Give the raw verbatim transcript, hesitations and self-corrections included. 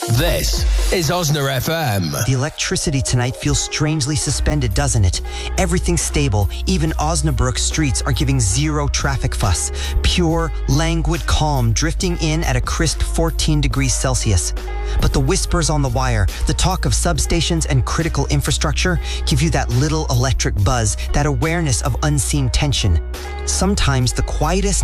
This is Osna F M. The electricity tonight feels strangely suspended, doesn't it? Everything's stable. Even Osnabrück streets are giving zero traffic fuss. Pure, languid calm drifting in at a crisp fourteen degrees Celsius. But the whispers on the wire, the talk of substations and critical infrastructure give you that little electric buzz, that awareness of unseen tension. Sometimes the quietest